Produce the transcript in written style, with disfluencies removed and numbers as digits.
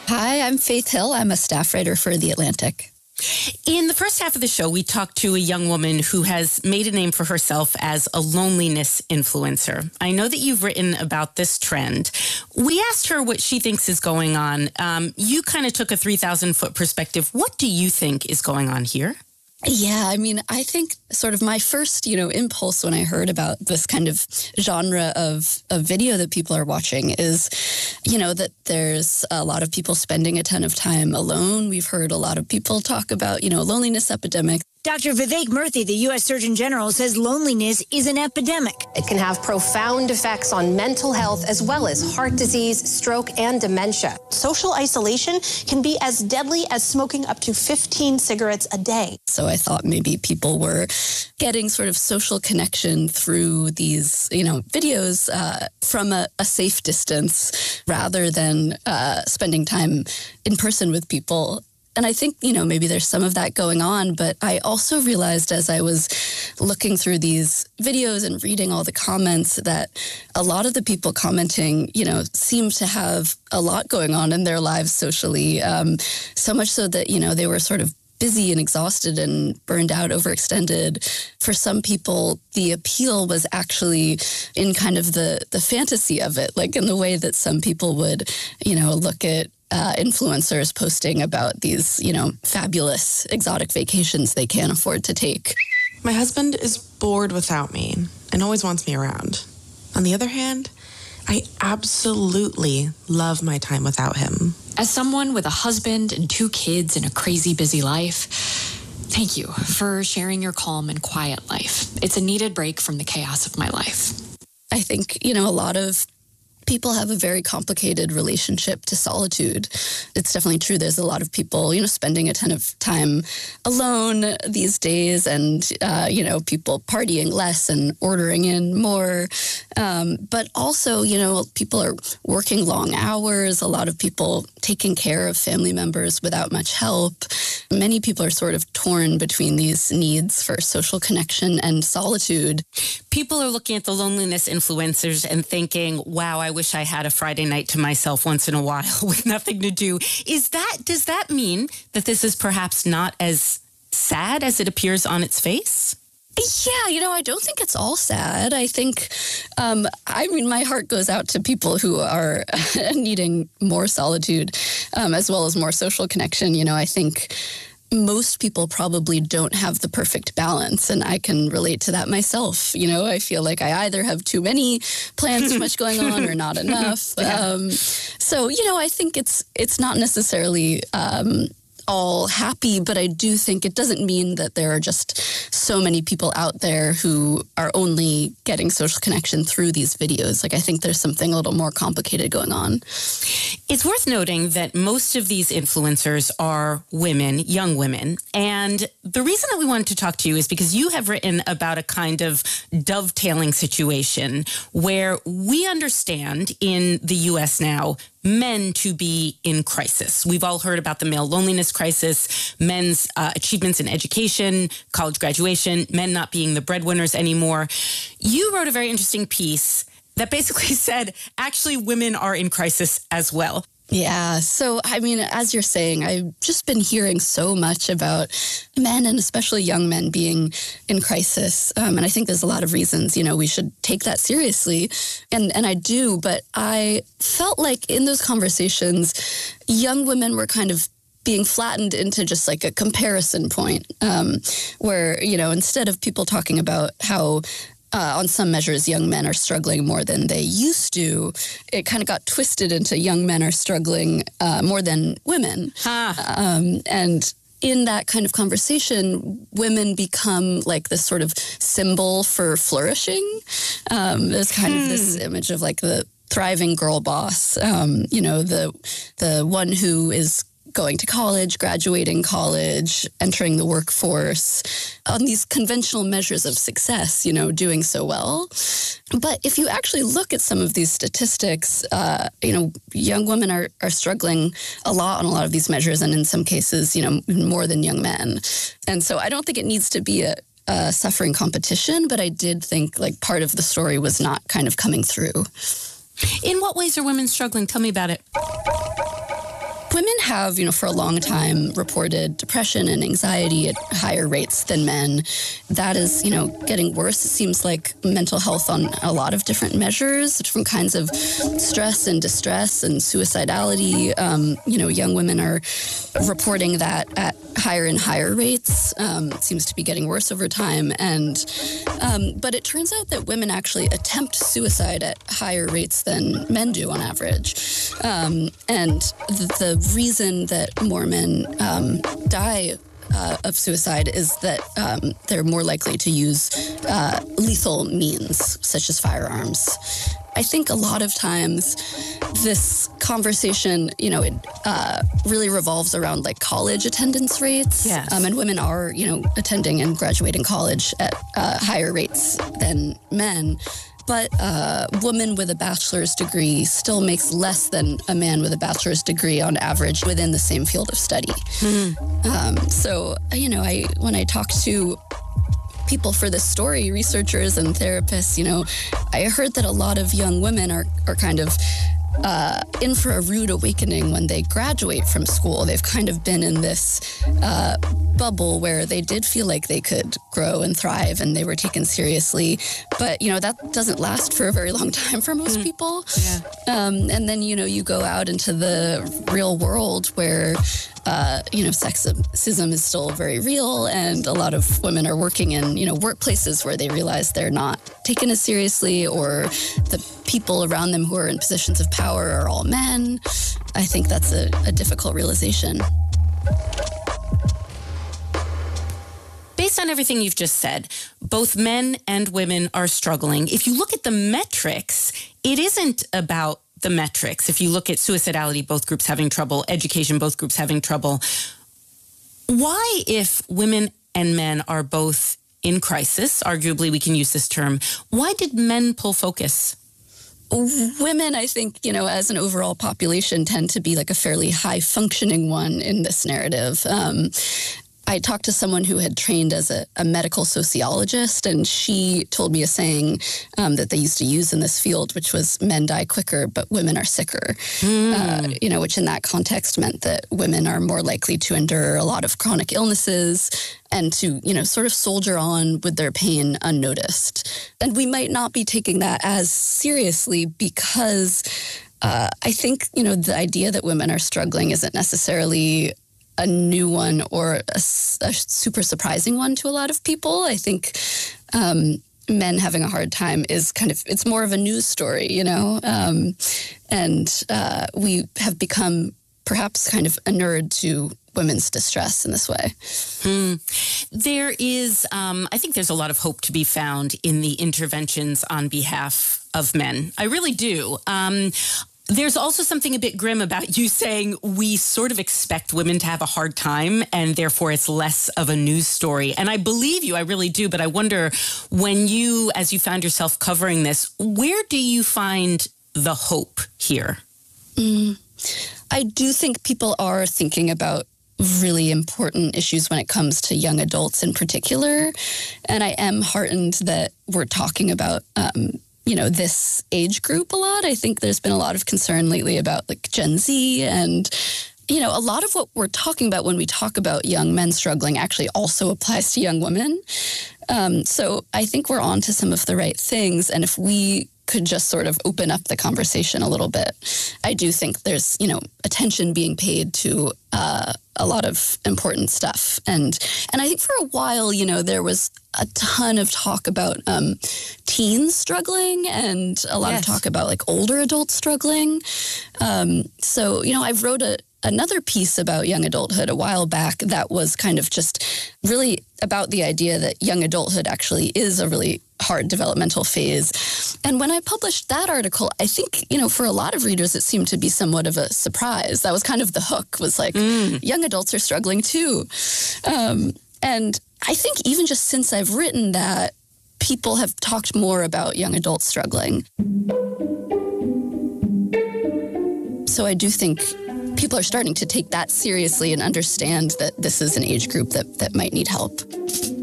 Hi, I'm Faith Hill. I'm a staff writer for The Atlantic. In the first half of the show, we talked to a young woman who has made a name for herself as a loneliness influencer. I know that you've written about this trend. We asked her what she thinks is going on. You kind of took a 3,000-foot perspective. What do you think is going on here? Yeah, I mean, I think sort of my first, impulse when I heard about this kind of genre of video that people are watching is, that there's a lot of people spending a ton of time alone. We've heard a lot of people talk about, loneliness epidemic. Dr. Vivek Murthy, the U.S. Surgeon General, says loneliness is an epidemic. It can have profound effects on mental health as well as heart disease, stroke, and dementia. Social isolation can be as deadly as smoking up to 15 cigarettes a day. So I thought maybe people were getting sort of social connection through these, videos from a safe distance rather than spending time in person with people. And I think, maybe there's some of that going on, but I also realized as I was looking through these videos and reading all the comments that a lot of the people commenting, seem to have a lot going on in their lives socially, so much so that, they were sort of busy and exhausted and burned out, overextended. For some people, the appeal was actually in kind of the fantasy of it, like in the way that some people would, look at influencers posting about these, fabulous exotic vacations they can't afford to take. My husband is bored without me and always wants me around. On the other hand, I absolutely love my time without him. As someone with a husband and 2 kids and a crazy busy life, thank you for sharing your calm and quiet life. It's a needed break from the chaos of my life. I think, a lot of people have a very complicated relationship to solitude. It's definitely true. There's a lot of people, spending a ton of time alone these days and, people partying less and ordering in more. But also, people are working long hours. A lot of people taking care of family members without much help. Many people are sort of torn between these needs for social connection and solitude. People are looking at the loneliness influencers and thinking, wow, I wish I had a Friday night to myself once in a while with nothing to do. Does that mean that this is perhaps not as sad as it appears on its face? Yeah, I don't think it's all sad. I think, my heart goes out to people who are needing more solitude as well as more social connection. I think most people probably don't have the perfect balance, and I can relate to that myself. I feel like I either have too many plans, too much going on, or not enough. Yeah. I think it's not necessarily all happy, but I do think it doesn't mean that there are just so many people out there who are only getting social connection through these videos. Like, I think there's something a little more complicated going on. It's worth noting that most of these influencers are women, young women. And the reason that we wanted to talk to you is because you have written about a kind of dovetailing situation where we understand in the U.S. now men to be in crisis. We've all heard about the male loneliness crisis, men's achievements in education, college graduation, men not being the breadwinners anymore. You wrote a very interesting piece that basically said, actually, women are in crisis as well. Yeah. So, as you're saying, I've just been hearing so much about men and especially young men being in crisis. And I think there's a lot of reasons, we should take that seriously. And I do. But I felt like in those conversations, young women were kind of being flattened into just like a comparison point where, instead of people talking about how on some measures, young men are struggling more than they used to, it kind of got twisted into young men are struggling more than women. And in that kind of conversation, women become like this sort of symbol for flourishing. There's kind of this image of like the thriving girl boss, the one who is going to college, graduating college, entering the workforce, on these conventional measures of success, doing so well. But if you actually look at some of these statistics, young women are struggling a lot on a lot of these measures, and in some cases, more than young men. And so I don't think it needs to be a suffering competition, but I did think like part of the story was not kind of coming through. In what ways are women struggling? Tell me about it. women have, for a long time reported depression and anxiety at higher rates than men. That is, getting worse. It seems like mental health on a lot of different measures, different kinds of stress and distress and suicidality. Young women are reporting that at higher and higher rates. It seems to be getting worse over time. But it turns out that women actually attempt suicide at higher rates than men do on average. And the reason that more men die of suicide is that they're more likely to use lethal means, such as firearms. I think a lot of times this conversation, it really revolves around like college attendance rates. Yes. And women are, attending and graduating college at higher rates than men. But a woman with a bachelor's degree still makes less than a man with a bachelor's degree on average within the same field of study. So, when I talk to people for this story, researchers and therapists, I heard that a lot of young women are kind of in for a rude awakening when they graduate from school. They've kind of been in this bubble where they did feel like they could grow and thrive and they were taken seriously. But, that doesn't last for a very long time for most people. Yeah. And then, you go out into the real world where, sexism is still very real, and a lot of women are working in, workplaces where they realize they're not taken as seriously, or the people around them who are in positions of power are all men. I think that's a difficult realization. Based on everything you've just said, both men and women are struggling. If you look at the metrics, it isn't about the metrics. If you look at suicidality, both groups having trouble, education, both groups having trouble. Why, if women and men are both in crisis, arguably we can use this term, why did men pull focus? Women, I think, as an overall population, tend to be like a fairly high-functioning one in this narrative. I talked to someone who had trained as a medical sociologist, and she told me a saying that they used to use in this field, which was men die quicker, but women are sicker, which in that context meant that women are more likely to endure a lot of chronic illnesses and to, sort of soldier on with their pain unnoticed. And we might not be taking that as seriously because I think, the idea that women are struggling isn't necessarily a new one or a super surprising one to a lot of people. I think men having a hard time is it's more of a news story, and we have become perhaps kind of inured to women's distress in this way. There is, I think there's a lot of hope to be found in the interventions on behalf of men. I really do. There's also something a bit grim about you saying we sort of expect women to have a hard time and therefore it's less of a news story. And I believe you, I really do. But I wonder, when you, as you found yourself covering this, where do you find the hope here? I do think people are thinking about really important issues when it comes to young adults in particular. And I am heartened that we're talking about this age group a lot. I think there's been a lot of concern lately about like Gen Z, and a lot of what we're talking about when we talk about young men struggling actually also applies to young women. So I think we're on to some of the right things. And if we could just sort of open up the conversation a little bit, I do think there's, attention being paid to a lot of important stuff. And I think for a while, there was a ton of talk about teens struggling and a lot of talk about like older adults struggling. So, I wrote another piece about young adulthood a while back that was kind of just really about the idea that young adulthood actually is a really hard developmental phase. And when I published that article, I think, for a lot of readers, it seemed to be somewhat of a surprise. That was kind of the hook, was like, young adults are struggling too. And I think even just since I've written that, people have talked more about young adults struggling. So I do think people are starting to take that seriously and understand that this is an age group that might need help.